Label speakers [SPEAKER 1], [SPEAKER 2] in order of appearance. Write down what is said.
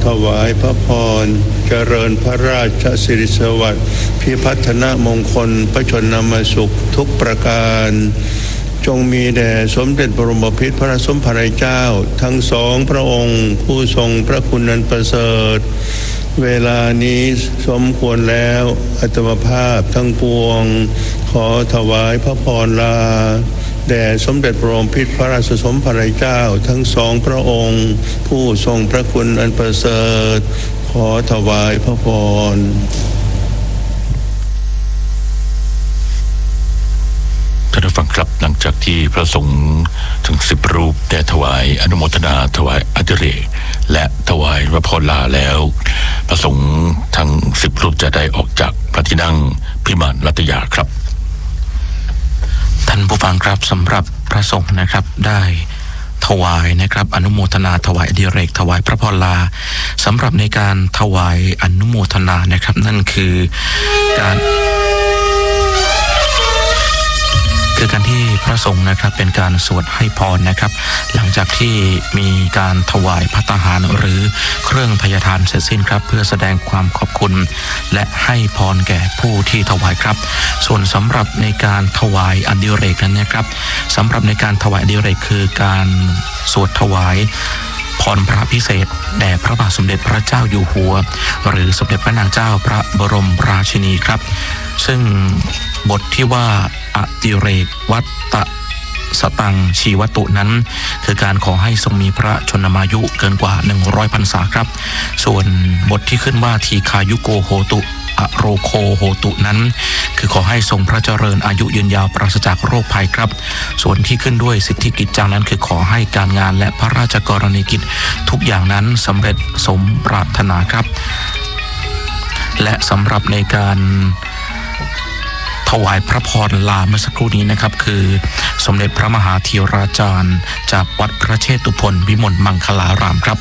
[SPEAKER 1] วายพระพรเจริญพระราชสิริสวัสดิ์พิพัฒนมงคลพระชนมสุขทุกประการจงมีแด่สมเด็จบรมพิตรพระสมภารเจ้าทั้งสองพระองค์ผู้ทรงพระคุณอันประเสริฐเวลานี้สมควรแล้วอัตมภาพทั้งปวงขอถวายพระพรลาแด่สมเด็จบรมพิตรพระราชสมภารเจ้าทั้งสองพระองค์ผู้ทรงพระคุณอันประเสริฐขอถวายพระพร
[SPEAKER 2] ท่านผู้ฟังครับหลังจากที่พระสงฆ์ถึง10 รูปได้ถวายอนุโมทนาถวายอดิเรกและถวายพระพรลาแล้วพระสงฆ์ทั้ง10 รูปจะได้ออกจากพระที่นั่งพิมานรัตยาครับ
[SPEAKER 3] ท่านผู้ฟังครับสำหรับพระสงฆ์นะครับได้ถวายนะครับอนุโมทนาถวายอดิเรกถวายพระพรลาสำหรับในการถวายอนุโมทนานะครับนั่นคือการที่พระสงฆ์นะครับเป็นการสวดให้พรนะครับหลังจากที่มีการถวายภัตตาหารหรือเครื่องทายทานเสร็จสิ้นครับเพื่อแสดงความขอบคุณและให้พรแก่ผู้ที่ถวายครับส่วนสำหรับในการถวายอดิเรกนั้นนะครับสำหรับในการถวายอดิเรกคือการสวดถวายพรพระพิเศษแด่พระบาทสมเด็จพระเจ้าอยู่หัวหรือสมเด็จพระนางเจ้าพระบรมราชินีครับซึ่งบทที่ว่าอดิเรกวัตตสตังชีวตุนั้นคือการขอให้ทรงมีพระชนมายุเกินกว่า100 พรรษาครับส่วนบทที่ขึ้นว่าทีคายุโกโหตุอโรโคโหตุนั้นคือขอให้ทรงพระเจริญอายุยืนยาวปราศจากโรคภัยครับส่วนที่ขึ้นด้วยสิทธิกิจจังนั้นคือขอให้การงานและพระราชกรณียกิจทุกอย่างนั้นสำเร็จสมปรารถนาครับและสำหรับในการถวายพระพรลาเมื่อสักครู่นี้นะครับคือสมเด็จพระมหาธีราจารย์จากวัดพระเชตุพนวิมลมังคลารามครับ